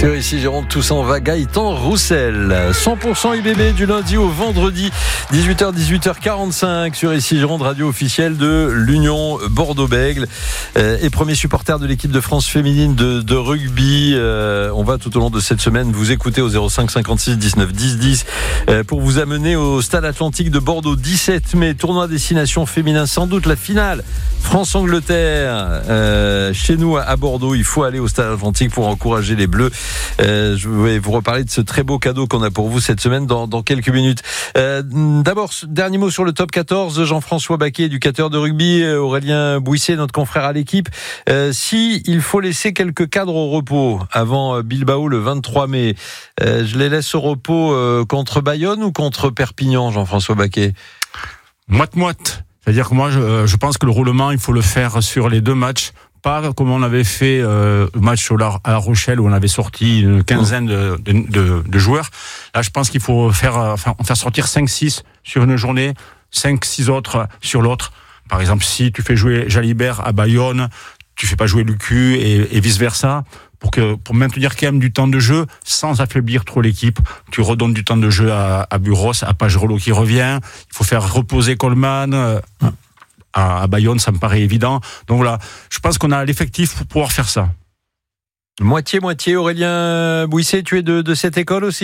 Sur ici Jérôme Toussaint va Gaëtan Roussel. 100% IBB du lundi au vendredi, 18h-18h45 sur ici Jérôme, radio officielle de l'Union Bordeaux-Bègles et premier supporter de l'équipe de France féminine de rugby. On va tout au long de cette semaine vous écouter au 05 56 19 10 10 pour vous amener au Stade Atlantique de Bordeaux. 17 mai, tournoi destination féminin, sans doute la finale France-Angleterre chez nous à Bordeaux. Il faut aller au Stade Atlantique pour encourager les Bleus. Je vais vous reparler de ce très beau cadeau qu'on a pour vous cette semaine dans quelques minutes. D'abord, dernier mot sur le top 14. Jean-François Baquet, éducateur de rugby, Aurélien Bouisset, notre confrère à l'équipe. Si il faut laisser quelques cadres au repos avant Bilbao le 23 mai, je les laisse au repos contre Bayonne ou contre Perpignan, Jean-François Baquet? Moite-moite. C'est-à-dire que moi, je pense que le roulement, il faut le faire sur les deux matchs. Pas comme on avait fait le match à La Rochelle où on avait sorti une quinzaine de joueurs. Là, je pense qu'il faut faire sortir 5-6 sur une journée, 5-6 autres sur l'autre. Par exemple, si tu fais jouer Jalibert à Bayonne, tu fais pas jouer Lucu et vice-versa. Pour maintenir quand même du temps de jeu sans affaiblir trop l'équipe. Tu redonnes du temps de jeu à Buros, à Pagerello qui revient. Il faut faire reposer Coleman. À Bayonne, ça me paraît évident. Donc voilà, je pense qu'on a l'effectif pour pouvoir faire ça. Moitié. Aurélien Bouisset, tu es de cette école aussi ?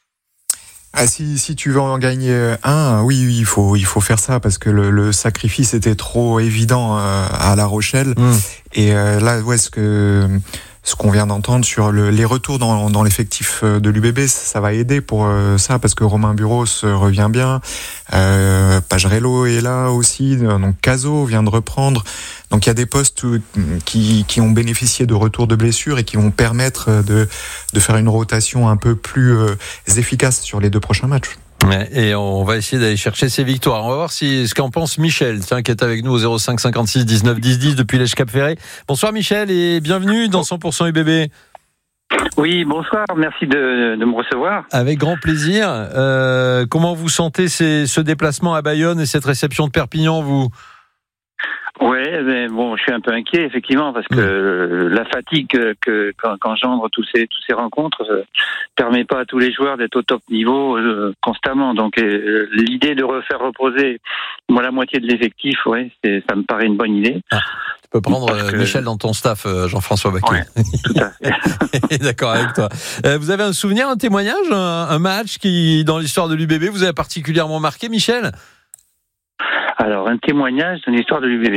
Si tu veux en gagner un, oui, il faut faire ça parce que le sacrifice était trop évident à La Rochelle. Et là, ce qu'on vient d'entendre sur les retours dans l'effectif de l'UBB, ça va aider pour ça, parce que Romain Buros revient bien, Pagerello est là aussi, donc Cazot vient de reprendre. Donc il y a des postes qui ont bénéficié de retours de blessures et qui vont permettre de faire une rotation un peu plus efficace sur les 2 prochains matchs. Et on va essayer d'aller chercher ces victoires. On va voir ce qu'en pense Michel, qui est avec nous au 05 56 19 10 10 depuis l'Èche Cap Ferré. Bonsoir Michel et bienvenue dans 100% UBB. Oui, bonsoir, merci de me recevoir. Avec grand plaisir. Comment vous sentez ce déplacement à Bayonne et cette réception de Perpignan, vous ? Ouais, mais bon, je suis un peu inquiet effectivement parce que la fatigue qu'engendrent tous ces rencontres permet pas à tous les joueurs d'être au top niveau constamment. Donc l'idée de refaire reposer la moitié de l'effectif, ça me paraît une bonne idée. Tu peux prendre Michel dans ton staff, Jean-François Baquet. Ouais, tout à fait. D'accord avec toi. Vous avez un souvenir, un témoignage, un match qui, dans l'histoire de l'UBB, vous a particulièrement marqué, Michel ? Alors, un témoignage d'une histoire de l'UBB.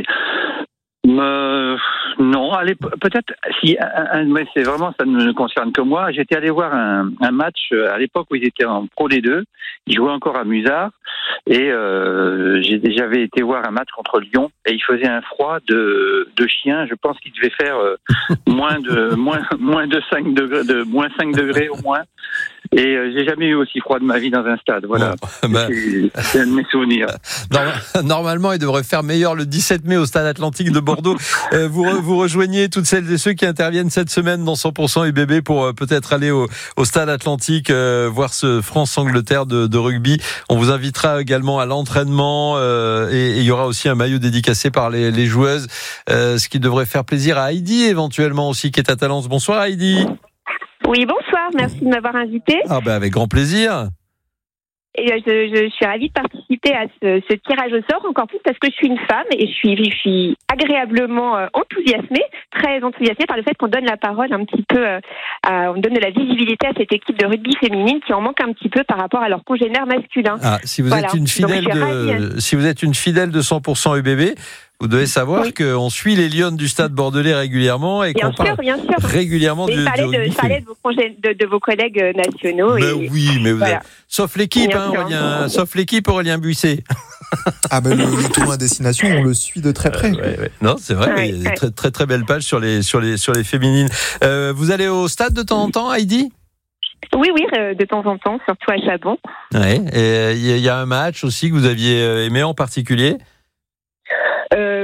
Non, allez, peut-être, si, mais c'est vraiment, ça ne concerne que moi. J'étais allé voir un match à l'époque où ils étaient en Pro D2. Ils jouaient encore à Musard. Et j'avais été voir un match contre Lyon. Et il faisait un froid de chien. Je pense qu'il devait faire moins de 5 degrés au moins. Et j'ai jamais eu aussi froid de ma vie dans un stade. Voilà. C'est un de mes souvenirs. Normalement, il devrait faire meilleur le 17 mai au Stade Atlantique de Bordeaux. Vous rejoignez toutes celles et ceux qui interviennent cette semaine dans 100% UBB pour peut-être aller au Stade Atlantique voir ce France-Angleterre de rugby. On vous invitera également à l'entraînement et il y aura aussi un maillot dédicacé par les joueuses, ce qui devrait faire plaisir à Heidi éventuellement aussi qui est à Talence. Bonsoir Heidi. Oui, bonsoir, merci de m'avoir invité. Avec grand plaisir. Et je suis ravie de participer à ce tirage au sort, encore plus parce que je suis une femme et je suis agréablement enthousiasmée, très enthousiasmée par le fait qu'on donne la parole un petit peu, on donne de la visibilité à cette équipe de rugby féminine qui en manque un petit peu par rapport à leurs congénères masculins. Si vous êtes une fidèle si vous êtes une fidèle de 100% UBB, vous devez savoir qu'on suit les Lyonnes du Stade Bordelais régulièrement et qu'on parle régulièrement du rugby. Je parlais de vos collègues nationaux. Mais vous êtes... Sauf l'équipe, Aurélien. Sauf l'équipe, Aurélien Buisset. Le tournoi à destination, on le suit de très près. Non, c'est vrai. Il y a des très, très, très belles pages sur les féminines. Vous allez au stade de temps en temps, Heidi ? Oui, de temps en temps, surtout à Chabon. Et il y a un match aussi que vous aviez aimé en particulier ?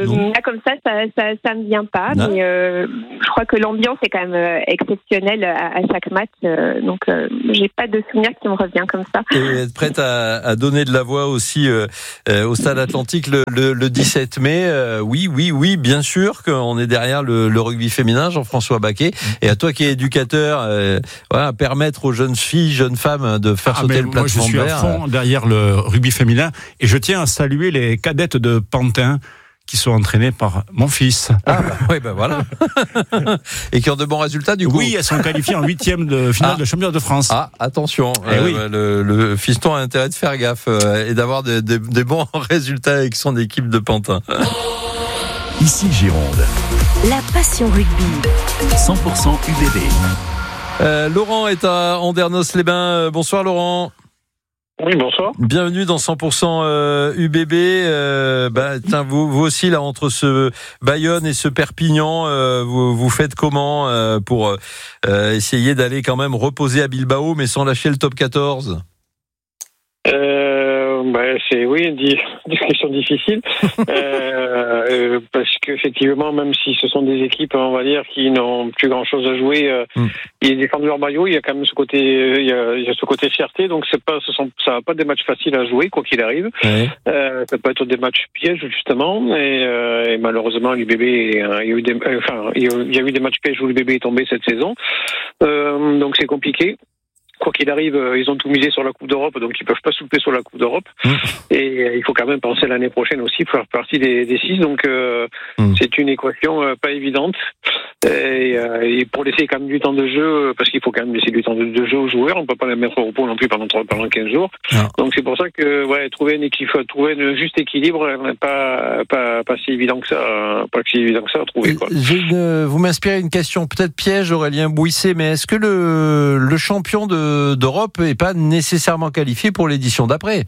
Là, comme ça me vient pas. Mais je crois que l'ambiance est quand même exceptionnelle à chaque match. Donc, j'ai pas de souvenir qui me revient comme ça. Et être prête à donner de la voix aussi au Stade Atlantique le 17 mai. Oui, bien sûr qu'on est derrière le rugby féminin, Jean-François Baquet. Et à toi qui es éducateur, permettre aux jeunes filles, jeunes femmes de faire sauter le plafond de verre. Moi, je suis à fond derrière le rugby féminin et je tiens à saluer les cadettes de Pantin qui sont entraînées par mon fils. Voilà. Et qui ont de bons résultats du coup. Oui, elles sont qualifiées en 8e de finale de championnat de France. Ah, attention. Le fiston a intérêt de faire gaffe et d'avoir des bons résultats avec son équipe de Pantin. Ici Gironde. La passion rugby. 100% UBB. Laurent est à Andernos-les-Bains. Bonsoir Laurent. Oui, bonsoir. Bienvenue dans 100% UBB. Vous aussi là entre ce Bayonne et ce Perpignan, vous faites comment pour essayer d'aller quand même reposer à Bilbao, mais sans lâcher le top 14? C'est une discussion difficile parce qu'effectivement, même si ce sont des équipes, on va dire, qui n'ont plus grand chose à jouer, ils défendent leur maillot. Il y a quand même ce côté, il y a ce côté fierté. Donc ça va pas des matchs faciles à jouer quoi qu'il arrive. Oui. Ça peut être des matchs pièges justement. Et malheureusement, l'UBB, il y a eu des matchs pièges où l'UBB est tombé cette saison. Donc c'est compliqué. Quoi qu'il arrive, ils ont tout misé sur la Coupe d'Europe, donc ils peuvent pas souper sur la Coupe d'Europe. Et il faut quand même penser l'année prochaine aussi pour faire partie des 6. Donc c'est une équation pas évidente. Et pour laisser quand même du temps de jeu, parce qu'il faut quand même laisser du temps de jeu aux joueurs, on peut pas les mettre au repos non plus pendant 15 jours. Non. Donc c'est pour ça que trouver un juste équilibre n'est pas si évident que ça, à trouver. Quoi. Vous m'inspirez une question peut-être piège, Aurélien Bouisset, mais est-ce que le champion d'Europe n'est pas nécessairement qualifié pour l'édition d'après?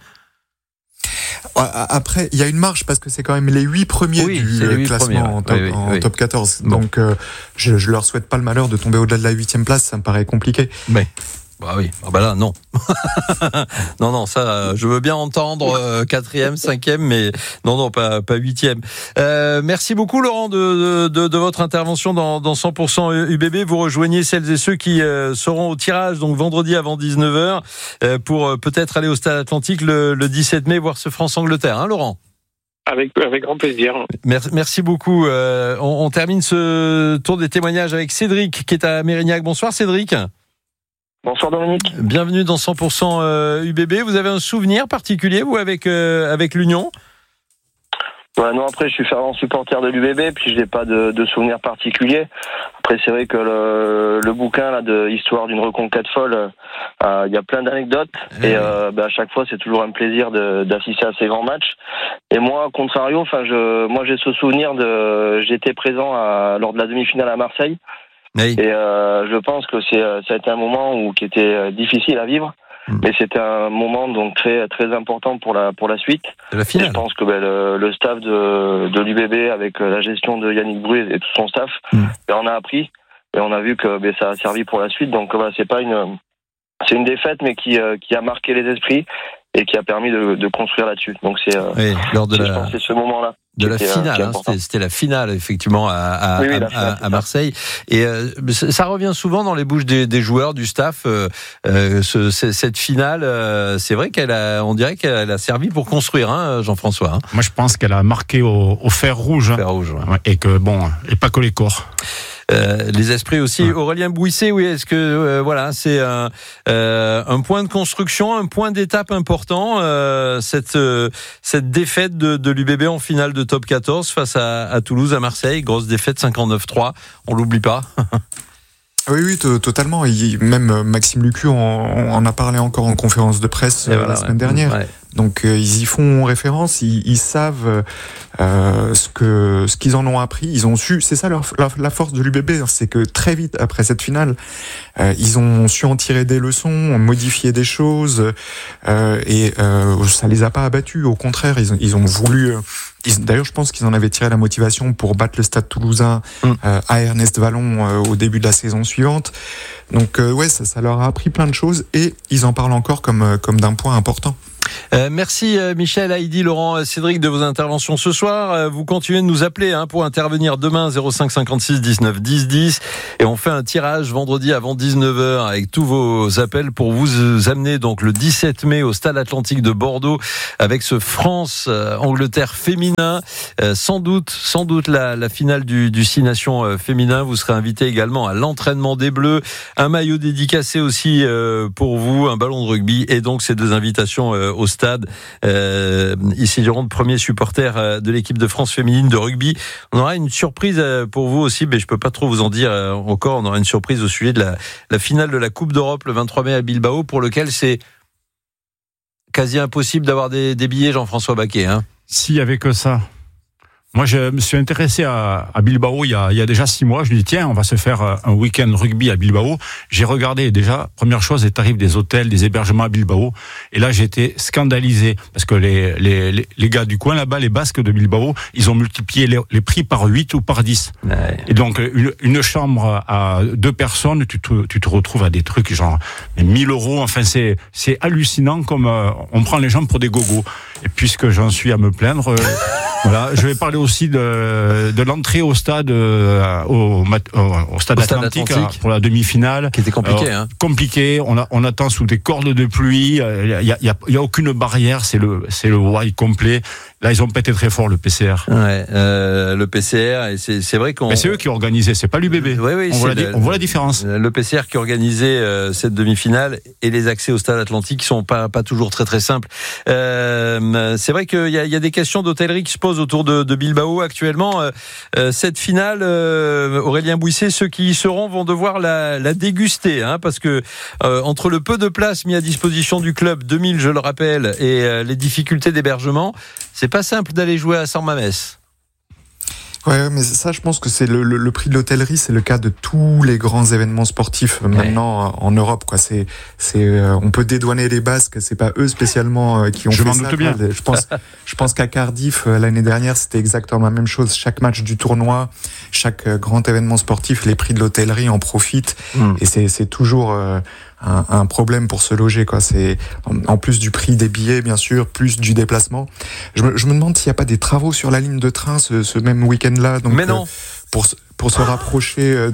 Après, il y a une marge parce que c'est quand même les 8 premiers du classement en top 14. Bon. Donc, je leur souhaite pas le malheur de tomber au-delà de la 8e place. Ça me paraît compliqué. Mais. Là, non. non, ça, je veux bien entendre 4e, 5e, mais non, pas 8e. Merci beaucoup, Laurent, de votre intervention dans 100% UBB. Vous rejoignez celles et ceux qui seront au tirage, donc vendredi avant 19h, pour peut-être aller au Stade Atlantique le 17 mai, voir ce France-Angleterre, hein, Laurent? Avec grand plaisir. Merci beaucoup. On termine ce tour des témoignages avec Cédric, qui est à Mérignac. Bonsoir, Cédric. Bonsoir Dominique. Bienvenue dans 100% UBB. Vous avez un souvenir particulier, vous, avec l'Union? Non, après je suis fervent supporter de l'UBB, puis je n'ai pas de souvenir particulier. Après c'est vrai que le bouquin là de Histoire d'une reconquête folle, il y a plein d'anecdotes et à chaque fois c'est toujours un plaisir d'assister à ces grands matchs. Et moi, contrario, j'ai ce souvenir j'étais présent lors de la demi-finale à Marseille. Oui. Et je pense que ça a été un moment qui était difficile à vivre, mais c'était un moment donc très très important pour la suite. La finale. Et je pense que le staff de l'UBB avec la gestion de Yannick Bruy et tout son staff, on a appris et on a vu que ça a servi pour la suite. Donc c'est une défaite mais qui a marqué les esprits et qui a permis de construire là-dessus. Donc c'est ce moment-là. De la finale, c'était la finale effectivement à Marseille. Et ça revient souvent dans les bouches des joueurs, du staff. Cette finale, c'est vrai on dirait qu'elle a servi pour construire, hein, Jean-François. Hein. Moi, je pense qu'elle a marqué au fer rouge. Fer rouge, ouais. Et que et pas que les corps. Les esprits aussi. Aurélien Bouisset, oui, est-ce que c'est un point de construction, un point d'étape important, cette défaite de l'UBB en finale de top 14 face à Toulouse, à Marseille, grosse défaite 59-3, on l'oublie pas. Oui, totalement. Même Maxime Lucu en a parlé encore en conférence de presse la semaine dernière. Ouais. Donc ils y font référence, ils savent ce qu'ils en ont appris, ils ont su, c'est ça la force de l'UBB, c'est que très vite après cette finale, ils ont su en tirer des leçons, modifier des choses, et ça les a pas abattus, au contraire, ils ont voulu. D'ailleurs, je pense qu'ils en avaient tiré la motivation pour battre le Stade Toulousain à Ernest Vallon au début de la saison suivante. Donc ça leur a appris plein de choses et ils en parlent encore comme d'un point important. Merci Michel, Heidi, Laurent, Cédric de vos interventions ce soir. Vous continuez de nous appeler pour intervenir demain 05 56 19 10 10 et on fait un tirage vendredi avant 19h avec tous vos appels pour vous amener donc le 17 mai au Stade Atlantique de Bordeaux avec ce France-Angleterre féminin. Sans doute la finale du 6 Nations féminin. Vous serez invité également à l'entraînement des Bleus, un maillot dédicacé aussi pour vous, un ballon de rugby et donc ces deux invitations au stade. Ici Gironde, premier supporter de l'équipe de France féminine de rugby. On aura une surprise pour vous aussi, mais je peux pas trop vous en dire encore. On aura une surprise au sujet de la finale de la Coupe d'Europe le 23 mai à Bilbao, pour lequel c'est quasi impossible d'avoir des billets, Jean-François Baquet. S'il y avait que ça. Moi, je me suis intéressé à Bilbao il y a déjà 6 mois. Je me dis, tiens, on va se faire un week-end rugby à Bilbao. J'ai regardé déjà, première chose, les tarifs des hôtels, des hébergements à Bilbao. Et là, j'ai été scandalisé parce que les gars du coin là-bas, les Basques de Bilbao, ils ont multiplié les prix par 8 ou par 10. Ouais. Et donc, une chambre à 2 personnes, tu te retrouves à des trucs genre 1000 €. Enfin, c'est hallucinant comme on prend les gens pour des gogos. Et puisque j'en suis à me plaindre, voilà, je vais parler aussi de l'entrée au stade au stade Atlantique pour la demi-finale, qui était compliqué. Compliqué. On attend sous des cordes de pluie. Il y a aucune barrière. C'est le wide complet. Là, ils ont pété très fort le PCR. Ouais, le PCR, et c'est vrai qu'on. Mais c'est eux qui ont organisé, c'est pas l'UBB. Oui, on voit la différence. Le PCR qui organisait cette demi-finale et les accès au stade Atlantique qui sont pas toujours très très simples. C'est vrai qu'il y a des questions d'hôtellerie qui se posent autour de Bilbao actuellement. Cette finale, Aurélien Bouisset, ceux qui y seront vont devoir la déguster, parce que entre le peu de place mis à disposition du club, 2000 je le rappelle, et les difficultés d'hébergement, c'est pas simple d'aller jouer à San Mamés. Ouais, mais ça, je pense que c'est le prix de l'hôtellerie, c'est le cas de tous les grands événements sportifs maintenant en Europe, quoi. On peut dédouaner les Basques, c'est pas eux spécialement qui ont fait ça. Je m'en doute bien. Je pense qu'à Cardiff l'année dernière, c'était exactement la même chose. Chaque match du tournoi, chaque grand événement sportif, les prix de l'hôtellerie en profitent, et c'est toujours un problème pour se loger, quoi. C'est en plus du prix des billets, bien sûr, plus du déplacement. Je me demande s'il n'y a pas des travaux sur la ligne de train ce même week-end-là. Donc, mais non. Pour se rapprocher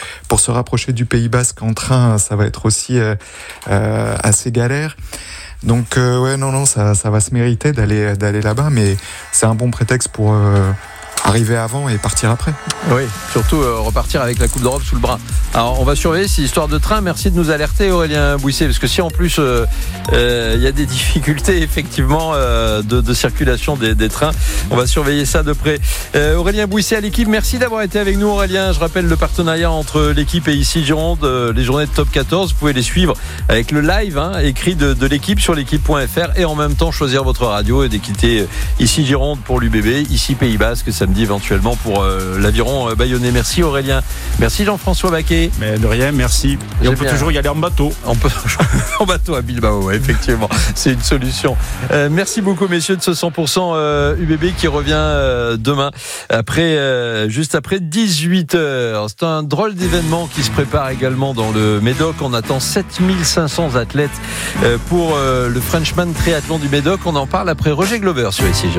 du Pays Basque en train, ça va être aussi assez galère. Donc ça va se mériter d'aller là-bas, mais c'est un bon prétexte pour arriver avant et partir après. Oui, surtout repartir avec la Coupe d'Europe sous le bras. Alors on va surveiller ces histoires de train. Merci de nous alerter, Aurélien Bouisset, parce que si en plus il y a des difficultés effectivement de circulation des trains, on va surveiller ça de près. Aurélien Bouisset à l'équipe, merci d'avoir été avec nous, Aurélien. Je rappelle le partenariat entre l'équipe et ici Gironde, les journées de Top 14. Vous pouvez les suivre avec le live écrit de l'équipe sur l'équipe.fr et en même temps choisir votre radio et d'équiter ici Gironde pour l'UBB, ici Pays Basque samedi éventuellement pour l'aviron bayonnais. Merci Aurélien. Merci Jean-François Baquet. Mais de rien, merci. Et on peut toujours y aller en bateau. On peut en bateau à Bilbao, ouais, effectivement. C'est une solution. Merci beaucoup messieurs de ce 100% UBB qui revient demain juste après 18h. C'est un drôle d'événement qui se prépare également dans le Médoc. On attend 7500 athlètes pour le Frenchman Triathlon du Médoc. On en parle après Roger Glover sur ici Gironde.